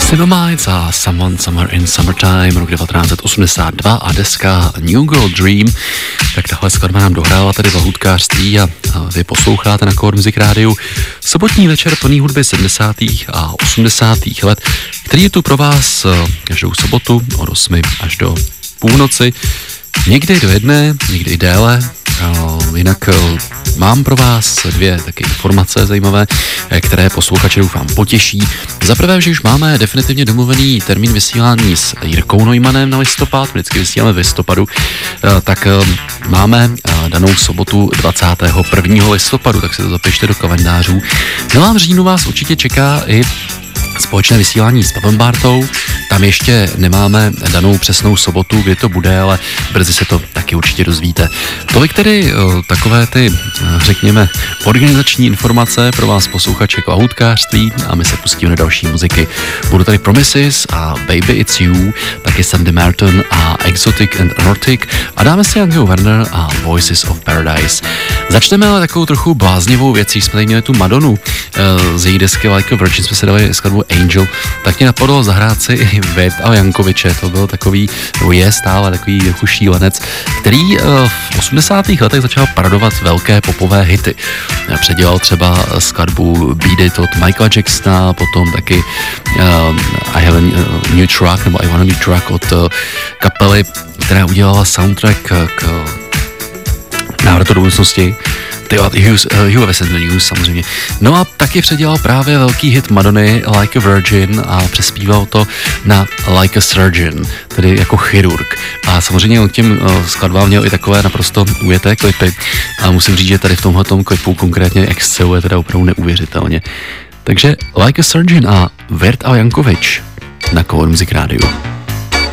Cinemites a Someone Somewhere in Summertime, rok 1982 a deska New Girl Dream. Tak tahle skladba nám dohrála tady v lahůdkářství a vy posloucháte na Core Music Rádiu sobotní večer plný hudby 70. a 80. let, který je tu pro vás každou sobotu od 8 až do půlnoci, někdy do jedné, někdy i déle. Jinak mám pro vás dvě taky informace zajímavé, které posluchače doufám potěší. Za prvé, že už máme definitivně domluvený termín vysílání s Jirkou Neumannem na listopad, vždycky vysíláme v listopadu, tak máme danou sobotu 21. listopadu, tak si to zapište do kalendářů. No a v říjnu vás určitě čeká i společné vysílání s Pavlem Bártou. Tam ještě nemáme danou přesnou sobotu, kdy to bude, ale brzy se to taky určitě dozvíte. Tolik tedy takové ty, řekněme, organizační informace pro vás posluchače k lahůdkářství a my se pustíme do další muziky. Budu tady Promises a Baby It's You, taky Sandy Martin a Exotic and Erotic a dáme si Angel Werner a Voices of Paradise. Začneme ale takovou trochu bláznivou věcí. Jsme tady měli tu Madonu z její desky Like a Virgin, jsme si dali skladbu Angel, tak mě napadlo zahrát si i Verta Jankoviče, to byl takový, je stále takový trochu šílenec, který v 80. letech začal parodovat velké popové hity. Předělal třeba skladbu Beat It od Michaela Jacksona, potom taky I Have a New Truck nebo I Want a New Truck od kapely, která udělala soundtrack k Návratu do budoucnosti. Hugh News samozřejmě. No a taky předělal právě velký hit Madony Like a Virgin a přespíval to na Like a Surgeon, tedy jako chirurg. A samozřejmě on k těm skladbám měl i takové naprosto ujeté klipy. A musím říct, že tady v tomhletom klipu konkrétně exceluje teda opravdu neuvěřitelně. Takže Like a Surgeon a Verta Jankovič na Core Music Rádiu.